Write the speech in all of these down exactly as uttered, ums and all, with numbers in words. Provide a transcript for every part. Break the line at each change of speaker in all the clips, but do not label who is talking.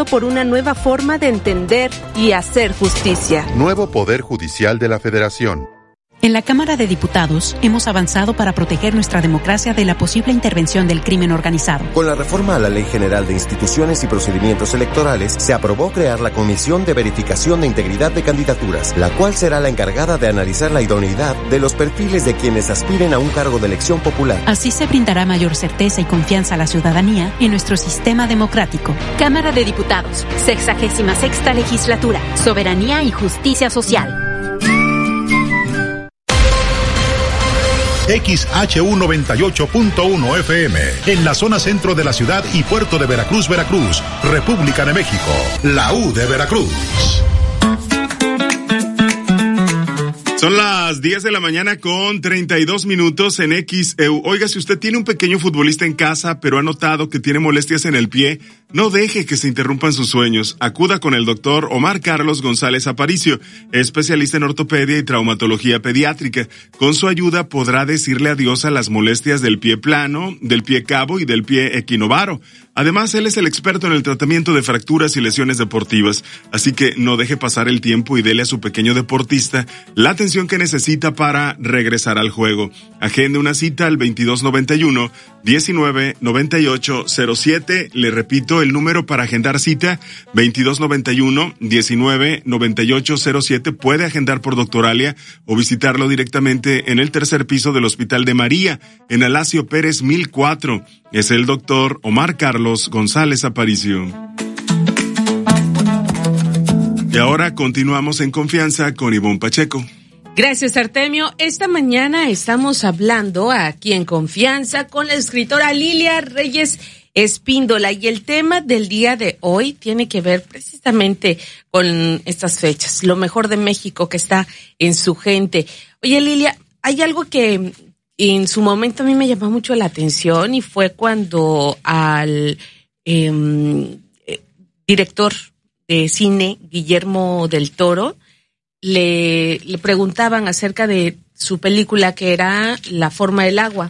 apostando por una nueva forma de entender y hacer justicia.
Nuevo Poder Judicial de la Federación.
En la Cámara de Diputados hemos avanzado para proteger nuestra democracia de la posible intervención del crimen organizado.
Con la reforma a la Ley General de Instituciones y Procedimientos Electorales, se aprobó crear la Comisión de Verificación de Integridad de Candidaturas, la cual será la encargada de analizar la idoneidad de los perfiles de quienes aspiren a un cargo de elección popular.
Así se brindará mayor certeza y confianza a la ciudadanía en nuestro sistema democrático.
Cámara de Diputados, sexagésima sexta legislatura, soberanía y justicia social.
X H U noventa y ocho punto uno F M, en la zona centro de la ciudad y puerto de Veracruz, Veracruz, República de México, la U de Veracruz.
Son las diez de la mañana con treinta y dos minutos en X E U. Oiga, si usted tiene un pequeño futbolista en casa, pero ha notado que tiene molestias en el pie, no deje que se interrumpan sus sueños. Acuda con el doctor Omar Carlos González Aparicio, especialista en ortopedia y traumatología pediátrica. Con su ayuda podrá decirle adiós a las molestias del pie plano, del pie cabo y del pie equinovaro. Además, él es el experto en el tratamiento de fracturas y lesiones deportivas, así que no deje pasar el tiempo y dele a su pequeño deportista la atención que necesita para regresar al juego. Agende una cita al veintidós noventa y uno, diecinueve noventa y ocho cero siete. Le repito el número para agendar cita, veintidós noventa y uno, diecinueve noventa y ocho cero siete. Puede agendar por Doctoralia o visitarlo directamente en el tercer piso del Hospital de María, en Alasio Pérez mil cuatro. Es el doctor Omar Carlos González Aparicio. Y ahora continuamos en confianza con Ivonne Pacheco.
Gracias, Artemio. Esta mañana estamos hablando aquí en Confianza con la escritora Lilia Reyes Espíndola, y el tema del día de hoy tiene que ver precisamente con estas fechas, lo mejor de México que está en su gente. Oye, Lilia, hay algo que en su momento a mí me llamó mucho la atención, y fue cuando al eh, director de cine, Guillermo del Toro, le, le preguntaban acerca de su película, que era La forma del agua,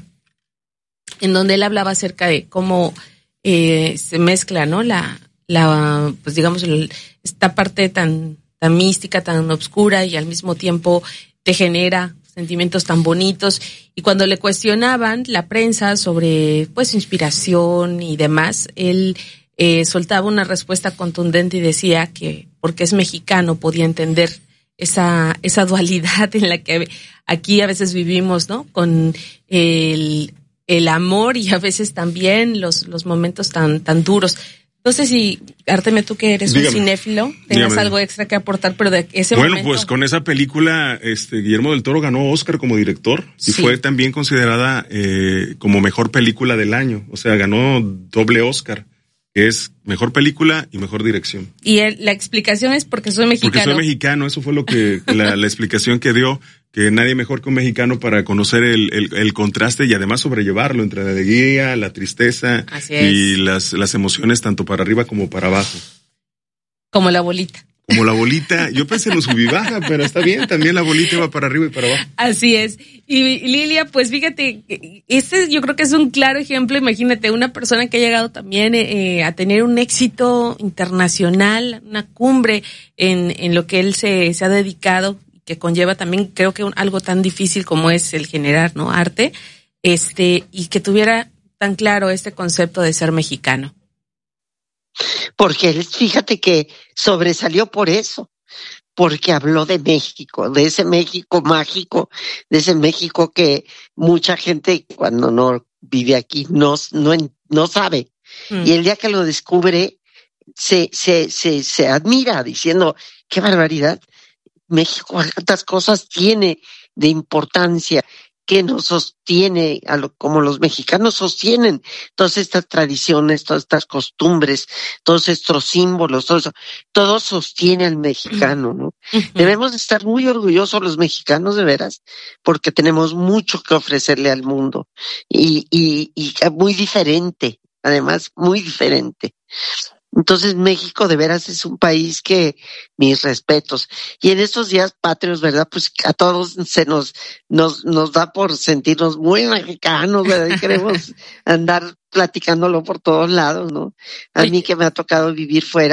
en donde él hablaba acerca de cómo eh, se mezcla, ¿no? La, la, pues digamos, el, esta parte tan, tan mística, tan oscura, y al mismo tiempo te genera sentimientos tan bonitos. Y cuando le cuestionaban la prensa sobre, pues, inspiración y demás, él eh, soltaba una respuesta contundente y decía que porque es mexicano podía entender esa esa dualidad en la que aquí a veces vivimos, ¿no? Con el el amor y a veces también los los momentos tan tan duros. No sé si, Artemio, tú que eres Dígame. un cinéfilo, tengas Dígame. algo extra que aportar, pero de ese
bueno,
momento...
Bueno, pues con esa película, este Guillermo del Toro ganó Oscar como director, y sí. fue también considerada eh, como mejor película del año. O sea, ganó doble Oscar, que es mejor película y mejor dirección.
Y el, la explicación es porque soy mexicano.
Porque soy mexicano, eso fue lo que la, la explicación que dio, que nadie mejor que un mexicano para conocer el, el, el contraste y además sobrellevarlo entre la alegría, la tristeza y las, las emociones tanto para arriba como para abajo.
Como la bolita.
Como la bolita, yo pensé en los sub y baja, pero está bien, también la bolita va para arriba y para abajo.
Así es. Y Lilia, pues fíjate, este yo creo que es un claro ejemplo. Imagínate, una persona que ha llegado también eh, a tener un éxito internacional, una cumbre en, en lo que él se, se ha dedicado, que conlleva también, creo que un, algo tan difícil como es el generar, ¿no? Arte, este, y que tuviera tan claro este concepto de ser mexicano.
Porque él, fíjate que sobresalió por eso, porque habló de México, de ese México mágico, de ese México que mucha gente cuando no vive aquí no, no, no sabe. Mm. Y el día que lo descubre, se, se, se, se admira diciendo, qué barbaridad, México cuántas cosas tiene de importancia, que nos sostiene, a lo, como los mexicanos sostienen todas estas tradiciones, todas estas costumbres, todos estos símbolos, todo eso, todo sostiene al mexicano, ¿no? Uh-huh. Debemos estar muy orgullosos los mexicanos, de veras, porque tenemos mucho que ofrecerle al mundo, y, y, y muy diferente, además, muy diferente. Entonces México de veras es un país que, mis respetos. Y en estos días patrios, ¿verdad? Pues a todos se nos, nos, nos da por sentirnos muy mexicanos, ¿verdad? Y queremos andar platicándolo por todos lados, ¿no? A mí que me ha tocado vivir fuera,